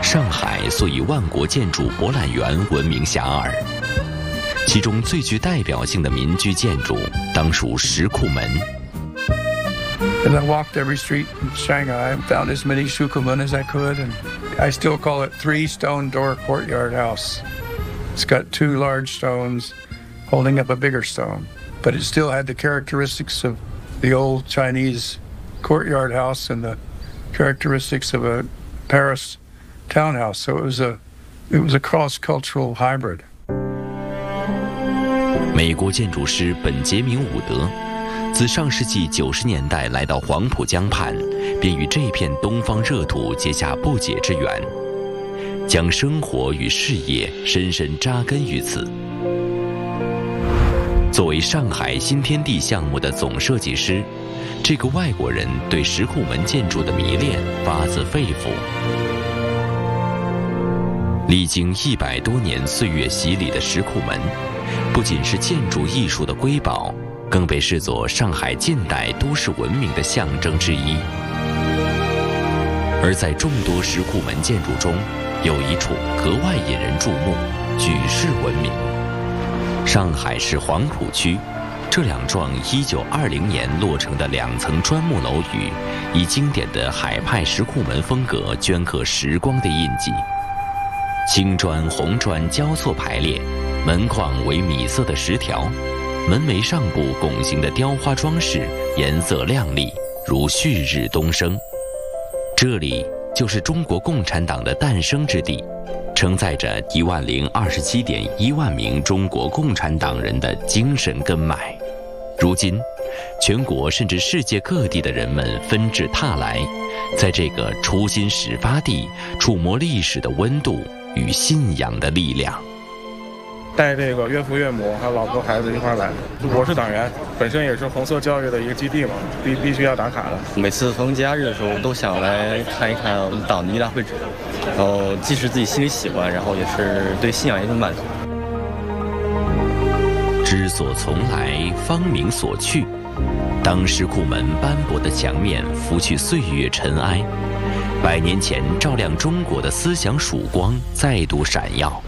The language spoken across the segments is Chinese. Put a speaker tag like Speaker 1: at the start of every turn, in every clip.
Speaker 1: 上海素以万国建筑博览园闻名遐迩，其中最具代表性的民居建筑当属石库门。
Speaker 2: As I walked every street in Shanghai, I found as many shukumen as I could, and I still call it 3-stone door courtyard house. It's got 2 large stones holding up a bigger stone, but it still had the characteristics of the old Chinese courtyard house and the characteristics of a Paris townhouse. So it was a cross-cultural hybrid.
Speaker 1: 美国建筑师本杰明·伍德自上世纪90年代来到黄浦江畔，便与这片东方热土结下不解之缘，将生活与事业深深扎根于此。作为上海新天地项目的总设计师，这个外国人对石库门建筑的迷恋发自肺腑。历经100多年岁月洗礼的石库门，不仅是建筑艺术的瑰宝，更被视作上海近代都市文明的象征之一。而在众多石库门建筑中，有一处格外引人注目，举世闻名。上海市黄浦区，这2幢1920年落成的2层砖木楼宇，以经典的海派石库门风格镌刻时光的印记。青砖红砖交错排列，门框为米色的石条，门楣上部拱形的雕花装饰颜色亮丽，如旭日东升。这里就是中国共产党的诞生之地，承载着10027.1万名中国共产党人的精神根脉。如今，全国甚至世界各地的人们纷至沓来，在这个初心始发地触摸历史的温度与信仰的力量。
Speaker 3: 带这个岳父岳母还有老婆孩子一块来。我是党员，本身也是红色教育的一个基地嘛，必须要打卡的。
Speaker 4: 每次逢节假日的时候，都想来看一看我们党的一大会址，然后既是自己心里喜欢，然后也是对信仰一种满足。
Speaker 1: 知所从来，方明所去。当石库门斑驳的墙面拂去岁月尘埃，100年前照亮中国的思想曙光再度闪耀。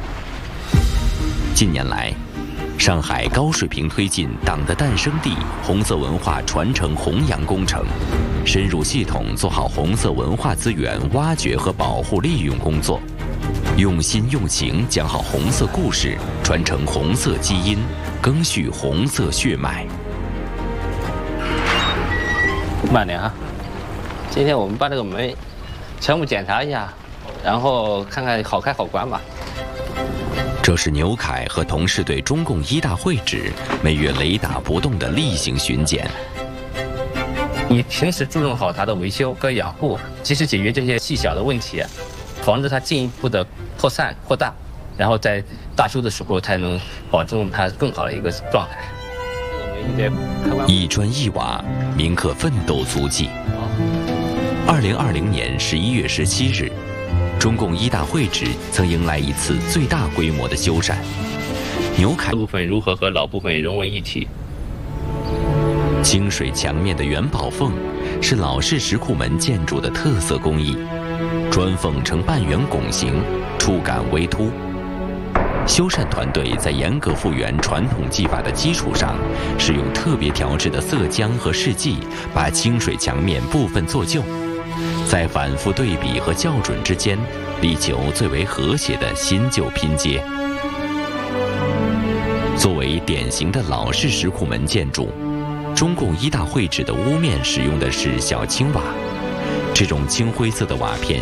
Speaker 1: 近年来，上海高水平推进党的诞生地红色文化传承弘扬工程，深入系统做好红色文化资源挖掘和保护利用工作，用心用情讲好红色故事，传承红色基因，赓续红色血脉。
Speaker 5: 慢点啊！今天我们把这个门全部检查一下，然后看看好开好关吧。
Speaker 1: 这是牛凯和同事对中共一大会址每月雷打不动的例行巡检。
Speaker 5: 你平时注重好它的维修和养护，及时解决这些细小的问题，防止它进一步的扩散扩大，然后在大修的时候才能保证它更好的一个状态。
Speaker 1: 一砖一瓦铭刻奋斗足迹。2020年11月17日，中共一大会址曾迎来一次最大规模的修缮。牛凯
Speaker 5: 部分如何和老部分融为一体？
Speaker 1: 清水墙面的元宝凤是老式石库门建筑的特色工艺，砖凤呈半圆拱形，触感微凸。修缮团队在严格复原传统技法的基础上，使用特别调制的色浆和试剂，把清水墙面部分做旧，在反复对比和校准之间，力求最为和谐的新旧拼接。作为典型的老式石库门建筑，中共一大会址的屋面使用的是小青瓦，这种青灰色的瓦片